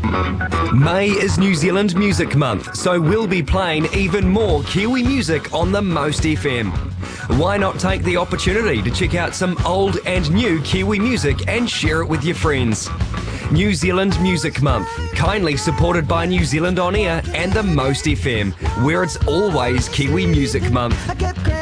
May is New Zealand Music Month, so we'll be playing even more Kiwi music on the Most FM. Why not take the opportunity to check out some old and new Kiwi music and share it with your friends? New Zealand Music Month, kindly supported by New Zealand On Air and the Most FM, where it's always Kiwi Music Month.